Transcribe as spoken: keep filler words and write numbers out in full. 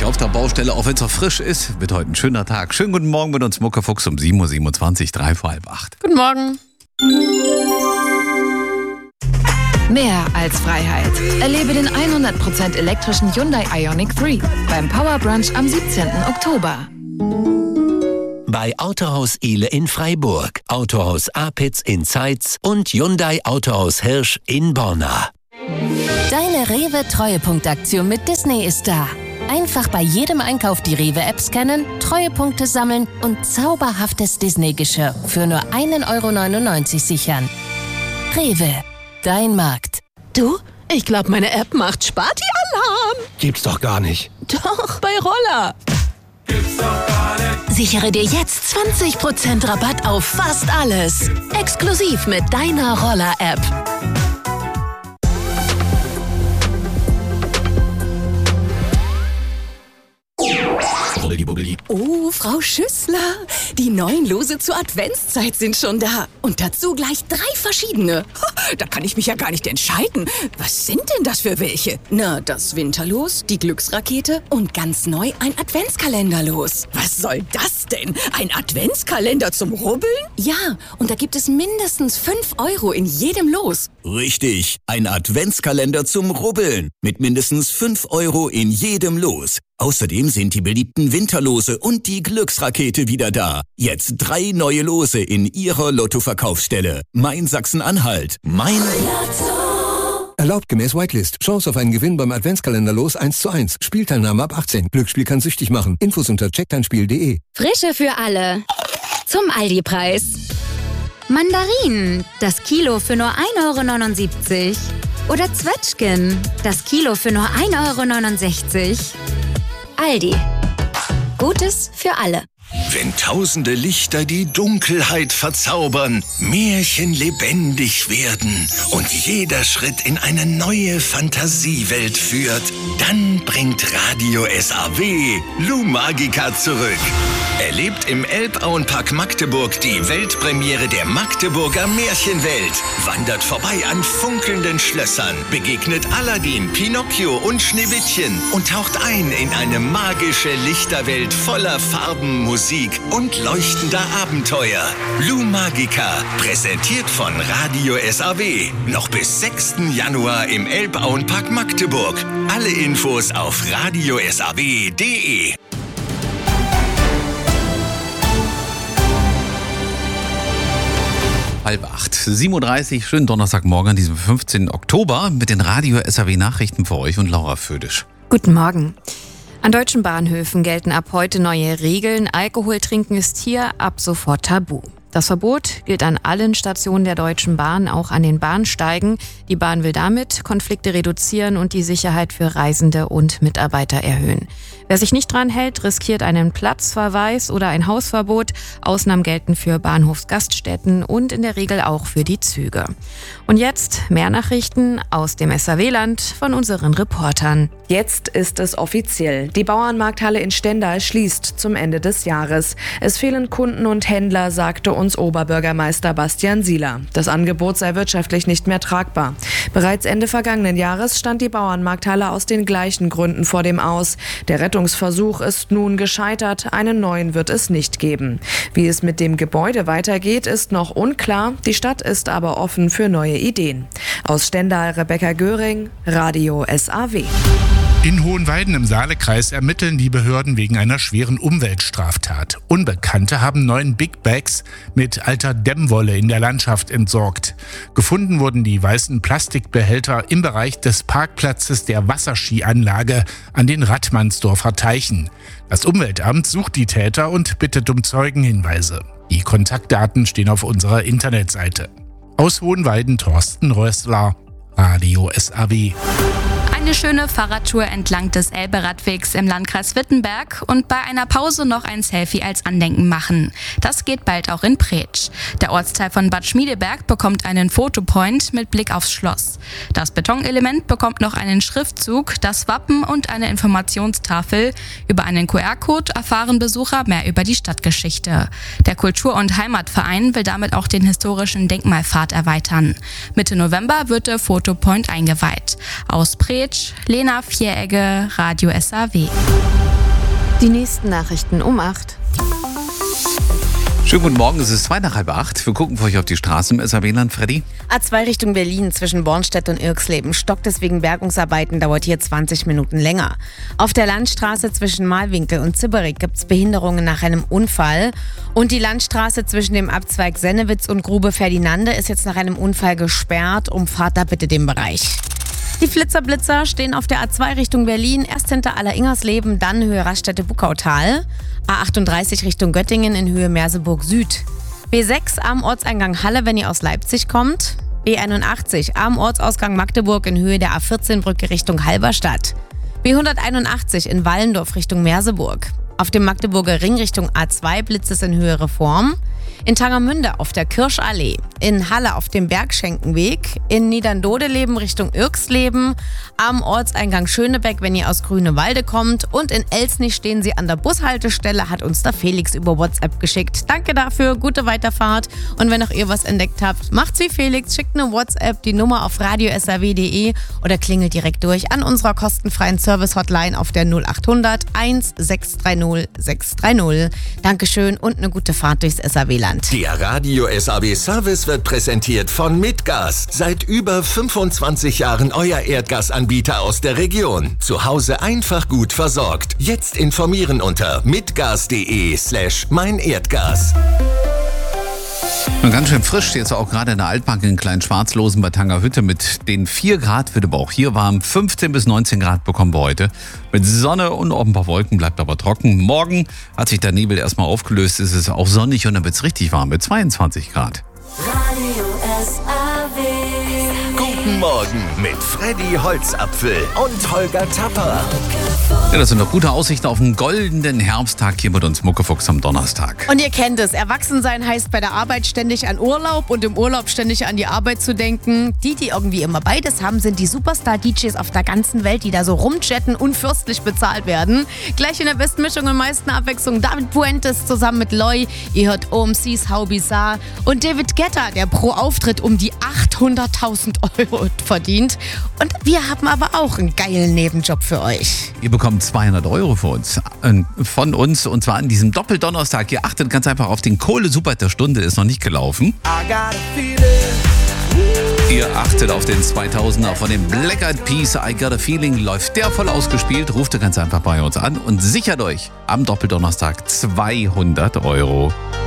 ordentlich auf der Baustelle, auch wenn es noch frisch ist. Wird heute ein schöner Tag. Schönen guten Morgen mit uns Muckefuchs um sieben Uhr siebenundzwanzig, drei vor halb acht. Guten Morgen. Mehr als Freiheit. Erlebe den hundert Prozent elektrischen Hyundai Ioniq drei beim Power Brunch am siebzehnten Oktober. Bei Autohaus Ehle in Freiburg, Autohaus Apitz in Zeitz und Hyundai Autohaus Hirsch in Borna. Deine Rewe-Treuepunktaktion mit Disney ist da. Einfach bei jedem Einkauf die Rewe-App scannen, Treuepunkte sammeln und zauberhaftes Disney-Geschirr für nur ein Euro neunundneunzig sichern. Rewe, dein Markt. Du, ich glaube, meine App macht Sparti-Alarm. Gibt's doch gar nicht. Doch, bei Roller. Gibt's doch gar nicht. Sichere dir jetzt zwanzig Prozent Rabatt auf fast alles. Exklusiv mit deiner Roller-App. Oh, Frau Schüssler, die neuen Lose zur Adventszeit sind schon da. Und dazu gleich drei verschiedene. Da kann ich mich ja gar nicht entscheiden. Was sind denn das für welche? Na, das Winterlos, die Glücksrakete und ganz neu ein Adventskalenderlos. Was soll das denn? Ein Adventskalender zum Rubbeln? Ja, und da gibt es mindestens fünf Euro in jedem Los. Richtig, ein Adventskalender zum Rubbeln mit mindestens fünf Euro in jedem Los. Außerdem sind die beliebten Winterlose und die Glücksrakete wieder da. Jetzt drei neue Lose in Ihrer Lottoverkaufsstelle. Mein Sachsen-Anhalt. Mein Lotto. Erlaubt gemäß Whitelist. Chance auf einen Gewinn beim Adventskalender-Los eins zu eins. Spielteilnahme ab achtzehn. Glücksspiel kann süchtig machen. Infos unter check dein spiel punkt de. Frische für alle. Zum Aldi-Preis. Mandarinen, das Kilo für nur ein Euro neunundsiebzig. Oder Zwetschgen, das Kilo für nur ein Euro neunundsechzig. Aldi. Gutes für alle. Wenn tausende Lichter die Dunkelheit verzaubern, Märchen lebendig werden und jeder Schritt in eine neue Fantasiewelt führt, dann bringt Radio S A W Lou Magica zurück. Erlebt im Elbauenpark Magdeburg die Weltpremiere der Magdeburger Märchenwelt. Wandert vorbei an funkelnden Schlössern, begegnet Aladdin, Pinocchio und Schneewittchen und taucht ein in eine magische Lichterwelt voller Farben, Musik und leuchtender Abenteuer. Lou Magica, präsentiert von Radio S A W. Noch bis sechsten Januar im Elbauenpark Magdeburg. Alle Infos auf radio s a w punkt de. Halb acht, sieben Uhr dreißig, schönen Donnerstagmorgen an diesem fünfzehnten Oktober mit den Radio S A W Nachrichten für euch und Laura Födisch. Guten Morgen. An deutschen Bahnhöfen gelten ab heute neue Regeln. Alkohol trinken ist hier ab sofort tabu. Das Verbot gilt an allen Stationen der Deutschen Bahn, auch an den Bahnsteigen. Die Bahn will damit Konflikte reduzieren und die Sicherheit für Reisende und Mitarbeiter erhöhen. Wer sich nicht dran hält, riskiert einen Platzverweis oder ein Hausverbot. Ausnahmen gelten für Bahnhofsgaststätten und in der Regel auch für die Züge. Und jetzt mehr Nachrichten aus dem S A W-Land von unseren Reportern. Jetzt ist es offiziell. Die Bauernmarkthalle in Stendal schließt zum Ende des Jahres. Es fehlen Kunden und Händler, sagte uns Oberbürgermeister Bastian Sieler. Das Angebot sei wirtschaftlich nicht mehr tragbar. Bereits Ende vergangenen Jahres stand die Bauernmarkthalle aus den gleichen Gründen vor dem Aus. Der Rettungsversuch ist nun gescheitert. Einen neuen wird es nicht geben. Wie es mit dem Gebäude weitergeht, ist noch unklar. Die Stadt ist aber offen für neue Ideen. Aus Stendal Rebecca Göring, Radio S A W. In Hohenweiden im Saalekreis ermitteln die Behörden wegen einer schweren Umweltstraftat. Unbekannte haben neun Big Bags mit alter Dämmwolle in der Landschaft entsorgt. Gefunden wurden die weißen Plastikbehälter im Bereich des Parkplatzes der Wasserskianlage an den Radmannsdorfer Teichen. Das Umweltamt sucht die Täter und bittet um Zeugenhinweise. Die Kontaktdaten stehen auf unserer Internetseite. Aus Hohenweiden Thorsten Rössler, Radio S A W. Eine schöne Fahrradtour entlang des Elbe-Radwegs im Landkreis Wittenberg und bei einer Pause noch ein Selfie als Andenken machen. Das geht bald auch in Preetsch. Der Ortsteil von Bad Schmiedeberg bekommt einen Fotopoint mit Blick aufs Schloss. Das Betonelement bekommt noch einen Schriftzug, das Wappen und eine Informationstafel. Über einen Q R-Code erfahren Besucher mehr über die Stadtgeschichte. Der Kultur- und Heimatverein will damit auch den historischen Denkmalpfad erweitern. Mitte November wird der Fotopoint eingeweiht. Aus Preetsch, Lena Vieregge, Radio S A W. Die nächsten Nachrichten um acht. Schönen guten Morgen, es ist zwei nach halb acht. Wir gucken für euch auf die Straßen im S A W-Land. Freddy? A zwei Richtung Berlin zwischen Bornstedt und Irxleben. Stockt es wegen Bergungsarbeiten, dauert hier zwanzig Minuten länger. Auf der Landstraße zwischen Malwinkel und Zibberig gibt es Behinderungen nach einem Unfall. Und die Landstraße zwischen dem Abzweig Sennewitz und Grube Ferdinande ist jetzt nach einem Unfall gesperrt. Umfahrt da bitte den Bereich. Die Flitzerblitzer stehen auf der A zwei Richtung Berlin, erst hinter Alleringersleben, dann Höhe Raststätte-Buckautal. A achtunddreißig Richtung Göttingen in Höhe Merseburg Süd. B sechs am Ortseingang Halle, wenn ihr aus Leipzig kommt. B einundachtzig am Ortsausgang Magdeburg in Höhe der A vierzehn Brücke Richtung Halberstadt. B hunderteinundachtzig in Wallendorf Richtung Merseburg. Auf dem Magdeburger Ring Richtung A zwei blitzt es in Höhe Reform. In Tangermünde auf der Kirschallee, in Halle auf dem Bergschenkenweg, in Niederndodeleben Richtung Irxleben, am Ortseingang Schönebeck, wenn ihr aus Grünewalde kommt, und in Elsnich stehen sie an der Bushaltestelle, hat uns der Felix über WhatsApp geschickt. Danke dafür, gute Weiterfahrt, und wenn auch ihr was entdeckt habt, macht's wie Felix, schickt eine WhatsApp, die Nummer auf radio punkt s a w punkt d e oder klingelt direkt durch an unserer kostenfreien Service-Hotline auf der null achthundert eins sechs drei null sechs drei null. Dankeschön und eine gute Fahrt durchs S A W-Land. Der Radio S A W Service wird präsentiert von Mitgas. Seit über fünfundzwanzig Jahren euer Erdgasanbieter aus der Region. Zu Hause einfach gut versorgt. Jetzt informieren unter mitgas.de slash mein Erdgas. Und ganz schön frisch, jetzt auch gerade in der Altbank in Kleinschwarzlosen bei Tangerhütte mit den vier Grad, wird aber auch hier warm. fünfzehn bis neunzehn Grad bekommen wir heute. Mit Sonne und auch ein paar Wolken, bleibt aber trocken. Morgen hat sich der Nebel erstmal aufgelöst, ist es auch sonnig und dann wird es richtig warm mit zweiundzwanzig Grad. Radio S A W. Guten Morgen mit Freddy Holzapfel und Holger Tapper. Ja, das sind doch gute Aussichten auf einen goldenen Herbsttag hier mit uns Muckefuchs am Donnerstag. Und ihr kennt es, Erwachsensein heißt bei der Arbeit ständig an Urlaub und im Urlaub ständig an die Arbeit zu denken. Die, die irgendwie immer beides haben, sind die Superstar-D Js auf der ganzen Welt, die da so rumchatten und fürstlich bezahlt werden. Gleich in der besten Mischung und meisten Abwechslung David Puentes zusammen mit Loy. Ihr hört O M Cs How Bizarre und David Guetta, der pro Auftritt um die achthunderttausend Euro verdient. Und wir haben aber auch einen geilen Nebenjob für euch. Ihr bekommt zweihundert Euro für uns, äh, von uns, und zwar an diesem Doppeldonnerstag. Ihr achtet ganz einfach auf den Kohle-Super der Stunde, ist noch nicht gelaufen. Ihr achtet auf den zweitausender von den Black Eyed Peas, I Got a Feeling, läuft der voll ausgespielt. Ruft ihr ganz einfach bei uns an und sichert euch am Doppeldonnerstag zweihundert Euro.